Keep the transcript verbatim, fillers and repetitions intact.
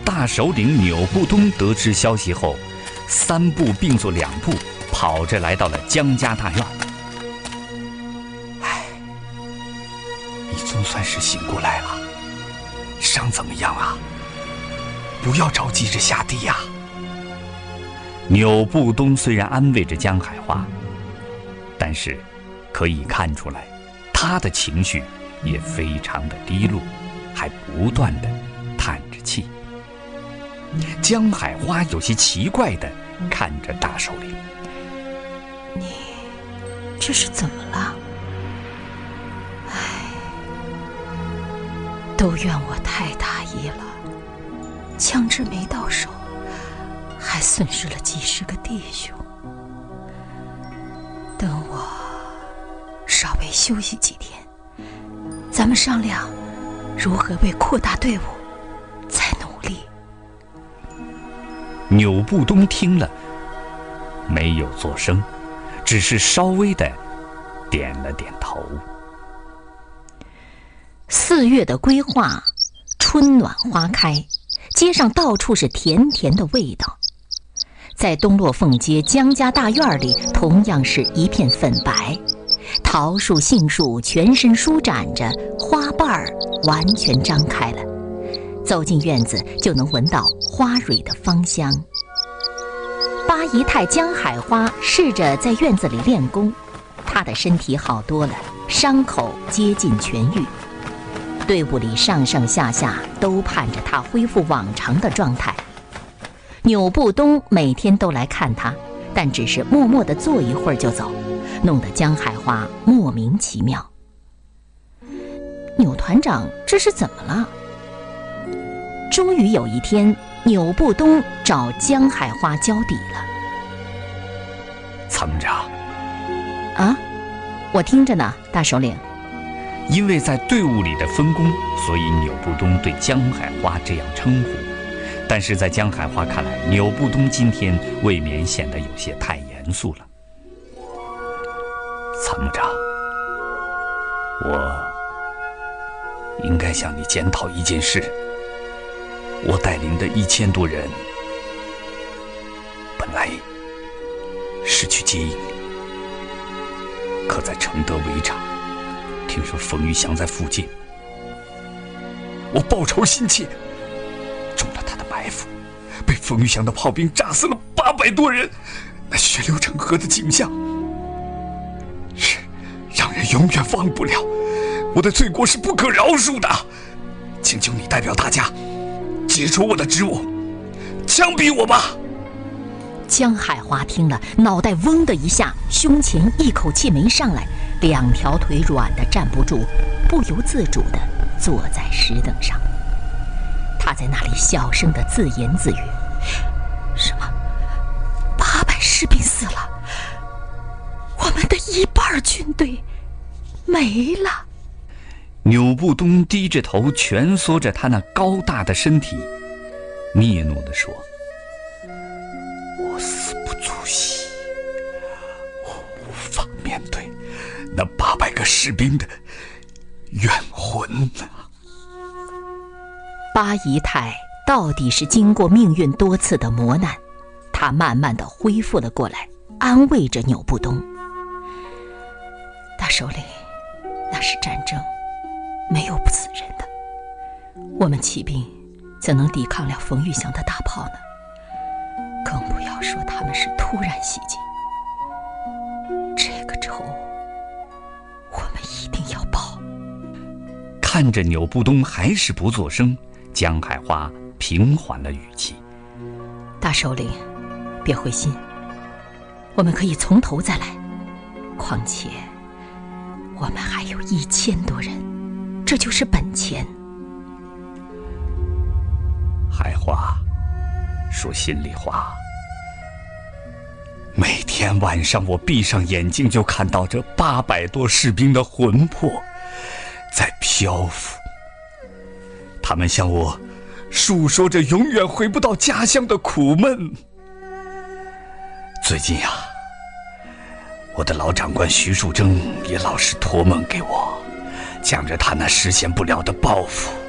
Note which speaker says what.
Speaker 1: 大首领钮部东得知消息后，三步并作两步，跑着来到了江家大院。唉，你总算是醒过来了，伤怎么样啊？不要着急着下地呀。钮部东虽然安慰着江海花，但是可以看出来，他的情绪也非常的低落，还不断的叹着气。江海花有些奇怪的看着大首领：“
Speaker 2: 你这是怎么了？唉，都怨我太大意了，枪支没到手，还损失了几十个弟兄。等我稍微休息几天，咱们商量如何为扩大队伍再努力。”
Speaker 1: 钮部东听了，没有作声，只是稍微的点了点头。
Speaker 2: 四月的归化，春暖花开，街上到处是甜甜的味道。在东落凤街江家大院里，同样是一片粉白，桃树、杏树全身舒展着，花瓣儿完全张开了。走进院子，就能闻到花蕊的芳香。八姨太江海花试着在院子里练功，她的身体好多了，伤口接近痊愈。队伍里上上下下都盼着她恢复往常的状态。钮部东每天都来看她，但只是默默地坐一会儿就走，弄得江海花莫名其妙。钮团长，这是怎么了？终于有一天，钮部东找江海花交底了。
Speaker 1: 参谋长，
Speaker 2: 啊，我听着呢，大首领。
Speaker 1: 因为在队伍里的分工，所以钮部东对江海花这样称呼。但是在江海花看来，钮部东今天未免显得有些太严肃了。参谋长，我应该向你检讨一件事。我带领的一千多人，本来是去接应你，可在承德围场，听说冯玉祥在附近，我报仇心切，中了他的埋伏，被冯玉祥的炮兵炸死了八百多人，那血流成河的景象，是让人永远忘不了。我的罪过是不可饶恕的，请求你代表大家解除我的职务，枪毙我吧！
Speaker 2: 江海花听了，脑袋嗡的一下，胸前一口气没上来，两条腿软的站不住，不由自主地坐在石凳上。他在那里小声地自言自语：“什么？八百士兵死了，我们的一半军队没了。”
Speaker 1: 钮部东低着头蜷缩着他那高大的身体，嗫嚅地说：“我死不足惜，我无法面对那八百个士兵的冤魂啊！”
Speaker 2: 八姨太到底是经过命运多次的磨难，她慢慢地恢复了过来，安慰着钮部东：“大首领，那是战争，没有不死人的。我们骑兵怎能抵抗了冯玉祥的大炮呢？更不要说他们是突然袭击。这个仇，我们一定要报。”
Speaker 1: 看着钮部东还是不作声，江海花平缓了语气：“
Speaker 2: 大首领，别灰心，我们可以从头再来。况且，我们还有一千多人。这就是本钱。”
Speaker 1: 海花，说心里话，每天晚上我闭上眼睛就看到这八百多士兵的魂魄在漂浮，他们向我诉说着永远回不到家乡的苦闷。最近呀、啊，我的老长官徐树铮也老是托梦给我，讲着他那实现不了的抱负。